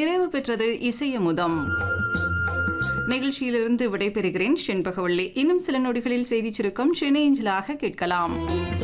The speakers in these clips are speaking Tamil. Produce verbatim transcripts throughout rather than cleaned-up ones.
நிறைவு பெற்றது இசையமுதம். நிகழ்ச்சியிலிருந்து விடைபெறுகிறேன் செண்பகவள்ளி. இன்னும் சில நொடிகளில் செய்தி சுருக்கம் சென்னை அஞ்சலாக கேட்கலாம்.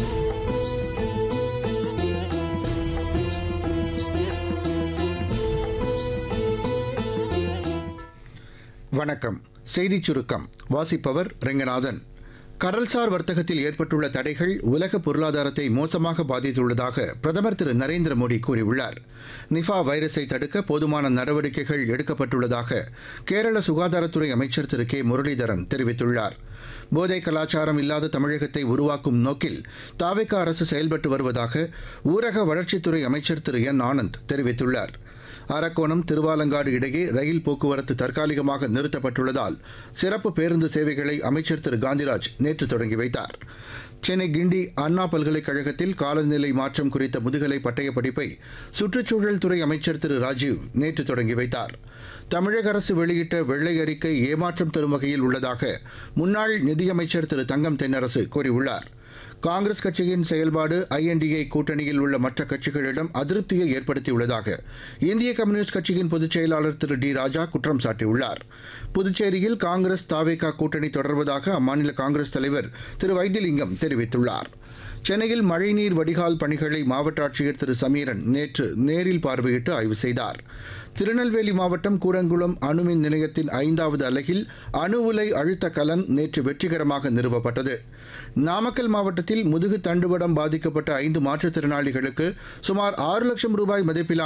வணக்கம். செய்திச் சுருக்கம் வாசிப்பவர் ரெங்கநாதன். கடல்சார் வர்த்தகத்தில் ஏற்பட்டுள்ள தடைகள் உலக பொருளாதாரத்தை மோசமாக பாதித்துள்ளதாக பிரதமர் திரு நரேந்திர மோடி கூறியுள்ளார். நிஃபா வைரஸை தடுக்க போதுமான நடவடிக்கைகள் எடுக்கப்பட்டுள்ளதாக கேரள சுகாதாரத்துறை அமைச்சர் திரு கே முரளிதரன் தெரிவித்துள்ளார். போதை கலாச்சாரம் இல்லாத தமிழகத்தை உருவாக்கும் நோக்கில் தாவேக அரசு செயல்பட்டு வருவதாக ஊரக வளர்ச்சித்துறை அமைச்சர் திரு என் ஆனந்த் தெரிவித்துள்ளார். அரக்கோணம் திருவாலங்காடு இடையே ரயில் போக்குவரத்து தற்காலிகமாக நிறுத்தப்பட்டுள்ளதால் சிறப்பு பேருந்து சேவைகளை அமைச்சர் திரு காந்திராஜ் நேற்று தொடங்கி வைத்தார். சென்னை கிண்டி அண்ணா பல்கலைக்கழகத்தில் காலநிலை மாற்றம் குறித்த முதுகலை பட்டய படிப்பை சுற்றுச்சூழல் துறை அமைச்சர் திரு ராஜீவ் நேற்று தொடங்கி வைத்தார். தமிழக அரசு வெளியிட்ட வெள்ளை அறிக்கை ஏமாற்றம் தரும் வகையில் உள்ளதாக முன்னாள் நிதியமைச்சர் திரு தங்கம் தென்னரசு கூறியுள்ளார். காங்கிரஸ் கட்சியின் செயல்பாடு ஐஎன்டிஏ கூட்டணியில் உள்ள மற்ற கட்சிகளிடம் அதிருப்தியை ஏற்படுத்தியுள்ளதாக இந்திய கம்யூனிஸ்ட் கட்சியின் பொதுச் செயலாளர் திரு டி ராஜா குற்றம் சாட்டியுள்ளார். புதுச்சேரியில் காங்கிரஸ் தாவேகா கூட்டணி தொடர்வதாக அம்மாநில காங்கிரஸ் தலைவர் திரு வைத்திலிங்கம் தெரிவித்துள்ளார். சென்னையில் மழைநீர் வடிகால் பணிகளை மாவட்ட ஆட்சியர் திரு சமீரன் நேற்று நேரில் பார்வையிட்டு ஆய்வு செய்தார். திருநெல்வேலி மாவட்டம் கூடங்குளம் அணுமின் நிலையத்தின் ஐந்தாவது அலகில் அணு உலை அழுத்த கலன் நேற்று வெற்றிகரமாக நிறுவப்பட்டது. நாமக்கல் மாவட்டத்தில் முதுகு தண்டுவடம் பாதிக்கப்பட்ட ஐந்து மாற்றுத்திறனாளிகளுக்கு சுமார் ஆறு லட்சம் ரூபாய் மதிப்பிலான